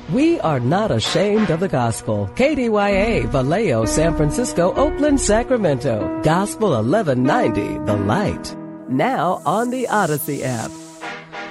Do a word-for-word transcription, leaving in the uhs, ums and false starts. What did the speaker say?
We are not ashamed of the gospel. K D Y A, Vallejo, San Francisco, Oakland, Sacramento. Gospel eleven ninety, The Light. Now on the Odyssey app.